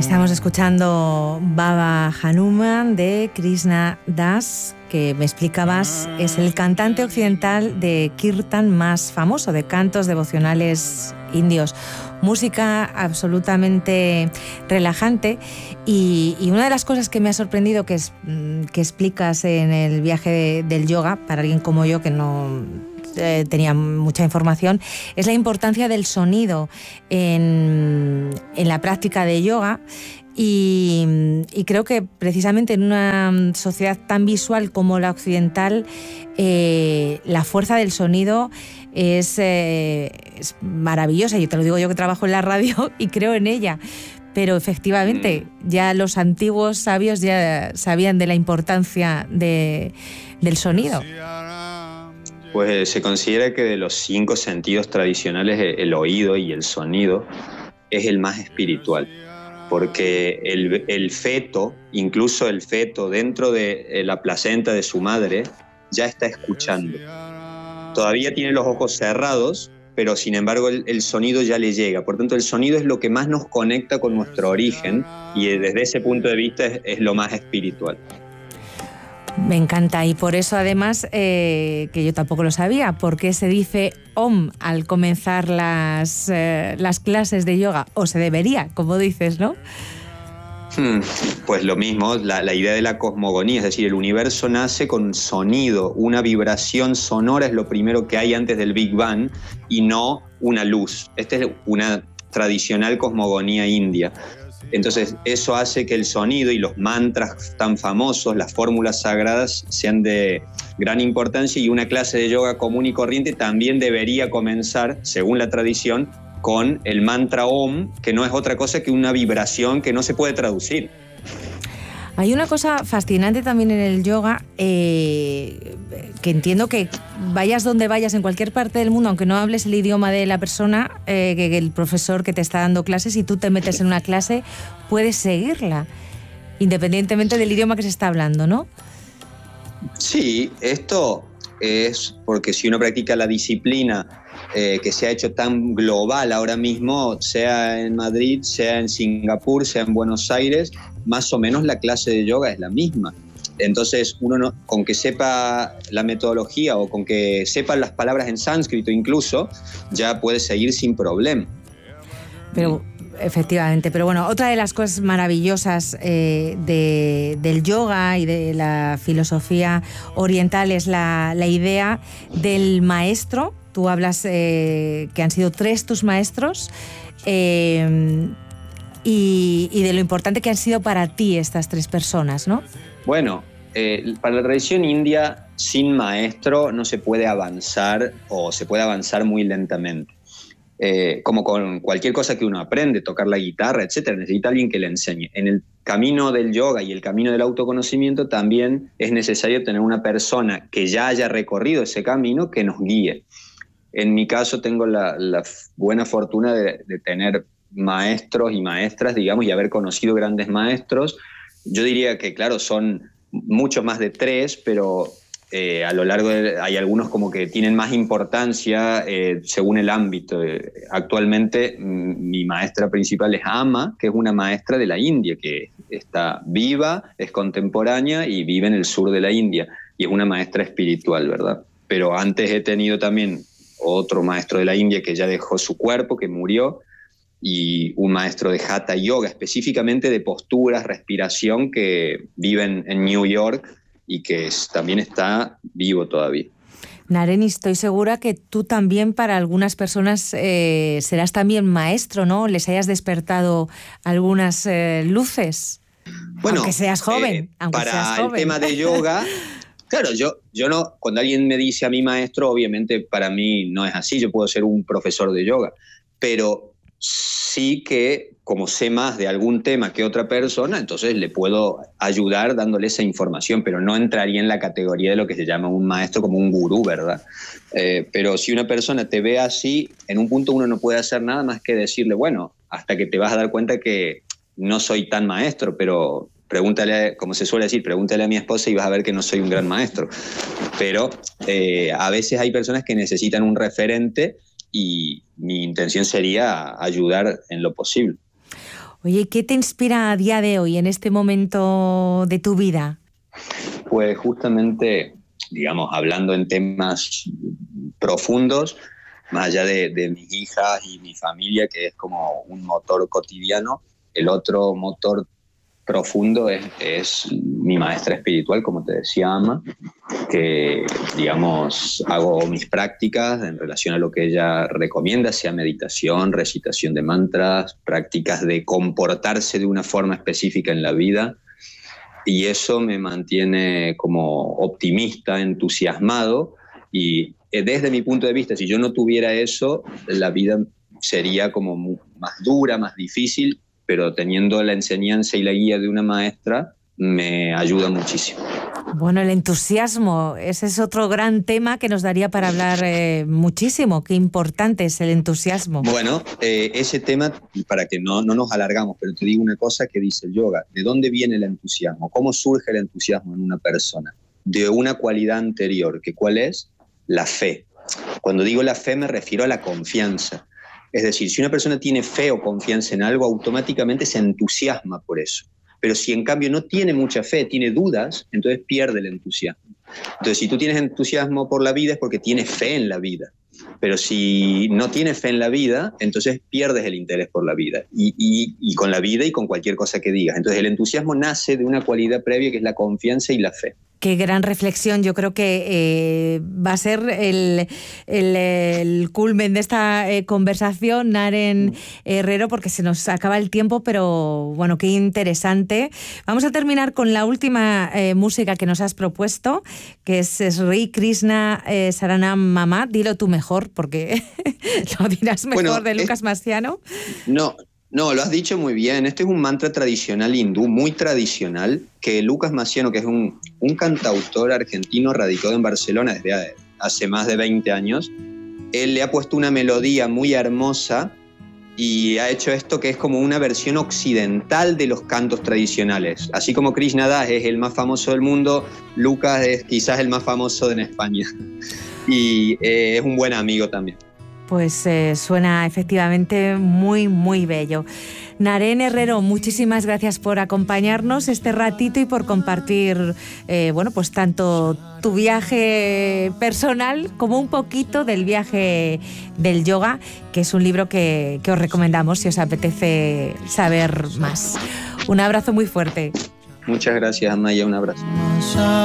Estamos escuchando Baba Hanuman de Krishna Das, que me explicabas es el cantante occidental de kirtan más famoso, de cantos devocionales indios. Música absolutamente relajante y una de las cosas que me ha sorprendido que explicas en el viaje del yoga, para alguien como yo que no tenía mucha información, es la importancia del sonido en la práctica de yoga. Y creo que precisamente en una sociedad tan visual como la occidental, la fuerza del sonido es maravillosa. Yo te lo digo yo que trabajo en la radio y creo en ella. Pero efectivamente, ya los antiguos sabios ya sabían de la importancia del sonido. Pues se considera que de los 5 sentidos tradicionales, el oído y el sonido es el más espiritual. Porque el feto, incluso el feto dentro de la placenta de su madre, ya está escuchando. Todavía tiene los ojos cerrados, pero sin embargo el sonido ya le llega. Por tanto, el sonido es lo que más nos conecta con nuestro origen y desde ese punto de vista es lo más espiritual. Me encanta, y por eso además, que yo tampoco lo sabía, ¿por qué se dice Om al comenzar las clases de yoga? O se debería, como dices, ¿no? Pues lo mismo, la idea de la cosmogonía, es decir, el universo nace con sonido, una vibración sonora es lo primero que hay antes del Big Bang y no una luz. Esta es una tradicional cosmogonía india. Entonces eso hace que el sonido y los mantras tan famosos, las fórmulas sagradas, sean de gran importancia, y una clase de yoga común y corriente también debería comenzar, según la tradición, con el mantra Om, que no es otra cosa que una vibración que no se puede traducir. Hay una cosa fascinante también en el yoga, que entiendo que vayas donde vayas en cualquier parte del mundo, aunque no hables el idioma de la persona, que el profesor que te está dando clases, si tú te metes en una clase, puedes seguirla, independientemente del idioma que se está hablando, ¿no? Sí, esto es porque si uno practica la disciplina que se ha hecho tan global ahora mismo, sea en Madrid, sea en Singapur, sea en Buenos Aires, más o menos la clase de yoga es la misma. Entonces uno con que sepa la metodología o con que sepa las palabras en sánscrito incluso, ya puede seguir sin problema. Pero efectivamente, pero bueno, otra de las cosas maravillosas del yoga y de la filosofía oriental es la idea del maestro. Tú hablas que han sido 3 tus maestros, y de lo importante que han sido para ti estas 3 personas, ¿no? Bueno, para la tradición india, sin maestro no se puede avanzar, o se puede avanzar muy lentamente. Como con cualquier cosa que uno aprende, tocar la guitarra, etcétera, necesita alguien que le enseñe. En el camino del yoga y el camino del autoconocimiento también es necesario tener una persona que ya haya recorrido ese camino que nos guíe. En mi caso tengo la buena fortuna de tener maestros y maestras, digamos, y haber conocido grandes maestros. Yo diría que, claro, son mucho más de 3, pero a lo largo hay algunos como que tienen más importancia según el ámbito. Actualmente mi maestra principal es Ama, que es una maestra de la India, que está viva, es contemporánea y vive en el sur de la India, y es una maestra espiritual, ¿verdad? Pero antes he tenido también otro maestro de la India que ya dejó su cuerpo, que murió, y un maestro de Hatha Yoga, específicamente de posturas, respiración, que vive en New York y que también está vivo todavía. Nareni, estoy segura que tú también para algunas personas serás también maestro, ¿no? Les hayas despertado algunas luces, bueno, aunque seas joven. Para el tema de yoga... Claro, yo no, cuando alguien me dice a mí maestro, obviamente para mí no es así, yo puedo ser un profesor de yoga, pero sí que como sé más de algún tema que otra persona, entonces le puedo ayudar dándole esa información, pero no entraría en la categoría de lo que se llama un maestro, como un gurú, ¿verdad? Pero si una persona te ve así, en un punto uno no puede hacer nada más que decirle, bueno, hasta que te vas a dar cuenta que no soy tan maestro, pero... pregúntale, como se suele decir, pregúntale a mi esposa y vas a ver que no soy un gran maestro. Pero a veces hay personas que necesitan un referente y mi intención sería ayudar en lo posible. Oye, ¿qué te inspira a día de hoy, en este momento de tu vida? Pues justamente, digamos, hablando en temas profundos, más allá de mis hijas y mi familia, que es como un motor cotidiano, el otro motor profundo es mi maestra espiritual, como te decía, Ama, que, digamos, hago mis prácticas en relación a lo que ella recomienda, sea meditación, recitación de mantras, prácticas de comportarse de una forma específica en la vida, y eso me mantiene como optimista, entusiasmado, y desde mi punto de vista, si yo no tuviera eso, la vida sería como más dura, más difícil, pero teniendo la enseñanza y la guía de una maestra me ayuda muchísimo. Bueno, el entusiasmo, ese es otro gran tema que nos daría para hablar muchísimo. Qué importante es el entusiasmo. Bueno, ese tema, para que no nos alargamos, pero te digo una cosa que dice el yoga. ¿De dónde viene el entusiasmo? ¿Cómo surge el entusiasmo en una persona? De una cualidad anterior, que ¿cuál es? La fe. Cuando digo la fe me refiero a la confianza. Es decir, si una persona tiene fe o confianza en algo, automáticamente se entusiasma por eso. Pero si en cambio no tiene mucha fe, tiene dudas, entonces pierde el entusiasmo. Entonces, si tú tienes entusiasmo por la vida es porque tienes fe en la vida. Pero si no tienes fe en la vida, entonces pierdes el interés por la vida. Y con la vida y con cualquier cosa que digas. Entonces, el entusiasmo nace de una cualidad previa que es la confianza y la fe. Qué gran reflexión. Yo creo que va a ser el culmen de esta conversación, Naren Herrero, porque se nos acaba el tiempo, pero bueno, qué interesante. Vamos a terminar con la última música que nos has propuesto, que es Sri Krishna Saranam Mama. Dilo tú mejor, porque lo dirás mejor, bueno, de Lucas Massiano. No, lo has dicho muy bien. Este es un mantra tradicional hindú, muy tradicional, que Lucas Massiano, que es un cantautor argentino radicado en Barcelona desde hace más de 20 años, él le ha puesto una melodía muy hermosa y ha hecho esto que es como una versión occidental de los cantos tradicionales. Así como Krishna Das es el más famoso del mundo, Lucas es quizás el más famoso en España. Y es un buen amigo también. Pues suena efectivamente muy, muy bello. Naren Herrero, muchísimas gracias por acompañarnos este ratito y por compartir, pues tanto tu viaje personal como un poquito del viaje del yoga, que es un libro que os recomendamos si os apetece saber más. Un abrazo muy fuerte. Muchas gracias, Amaya, un abrazo.